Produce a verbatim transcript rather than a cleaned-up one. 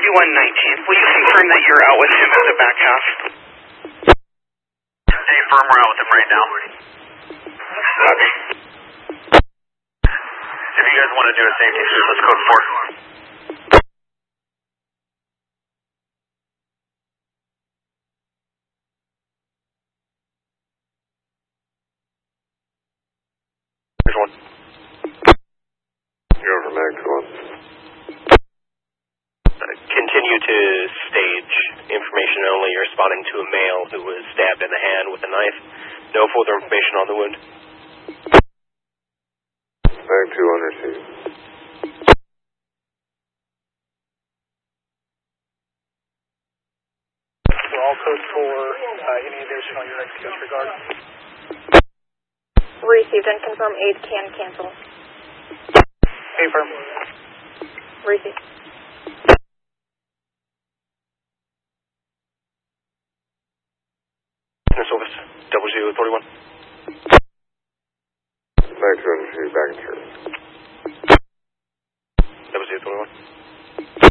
one nineteen, will you confirm that you're out with him at the back half? Stay firm, we're out with him right now. Okay. If you guys want to do a safety search, let's code four. Here's one. You're over, Max one. Continue to stage information only. You're responding to a male who was stabbed in the hand with a knife. No further information on the wound. Mag two on receive. So all code for uh, any additional units disregard. Received and confirm aid can cancel. Affirm. Received. Service, double zero thirty-one.